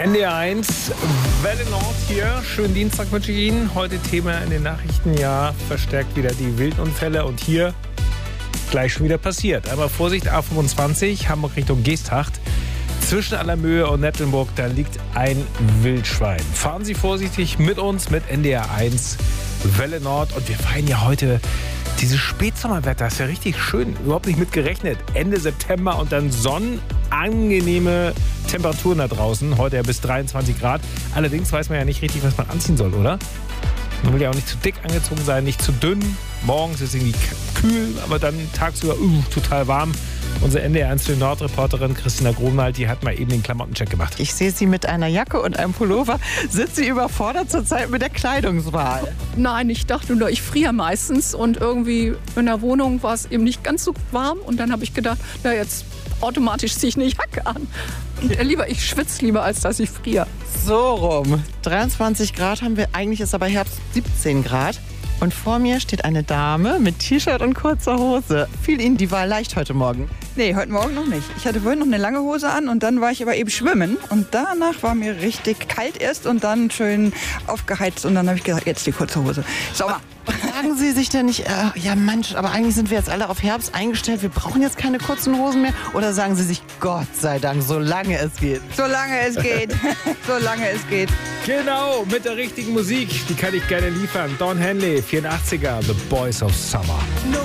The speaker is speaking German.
NDR1, Welle Nord hier. Schönen Dienstag wünsche ich Ihnen. Heute Thema in den Nachrichten, ja, verstärkt wieder die Wildunfälle. Und hier gleich schon wieder passiert. Aber Vorsicht, A25, Hamburg Richtung Geesthacht. Zwischen Allermöhe und Nettelnburg, da liegt ein Wildschwein. Fahren Sie vorsichtig mit uns, mit NDR1, Welle Nord. Und wir feiern ja heute dieses Spätsommerwetter. Das ist ja richtig schön. Überhaupt nicht mit gerechnet. Ende September und dann sonnenangenehme Temperaturen da draußen. Heute ja bis 23 Grad. Allerdings weiß man ja nicht richtig, was man anziehen soll, oder? Man will ja auch nicht zu dick angezogen sein, nicht zu dünn. Morgens ist es irgendwie kühl, aber dann tagsüber total warm. Unsere NDR1 Nord-Reporterin Christina Grunwald, die hat mal eben den Klamottencheck gemacht. Ich sehe sie mit einer Jacke und einem Pullover. Sind Sie überfordert zurzeit mit der Kleidungswahl? Nein, ich dachte nur, ich friere meistens und irgendwie in der Wohnung war es eben nicht ganz so warm und dann habe ich gedacht, na jetzt automatisch ziehe ich eine Jacke an. Und ich schwitze lieber, als dass ich friere. So rum. 23 Grad haben wir, eigentlich ist aber Herbst 17 Grad. Und vor mir steht eine Dame mit T-Shirt und kurzer Hose. Fiel Ihnen die Wahl leicht heute Morgen? Nee, heute Morgen noch nicht. Ich hatte vorhin noch eine lange Hose an und dann war ich aber eben schwimmen. Und danach war mir richtig kalt erst und dann schön aufgeheizt. Und dann habe ich gesagt, jetzt die kurze Hose. Sommer. Sagen Sie sich denn nicht, ja Mensch, aber eigentlich sind wir jetzt alle auf Herbst eingestellt, wir brauchen jetzt keine kurzen Hosen mehr? Oder sagen Sie sich, Gott sei Dank, solange es geht? Solange es geht. Solange es geht. Genau, mit der richtigen Musik. Die kann ich gerne liefern. Don Henley, 84er, The Boys of Summer.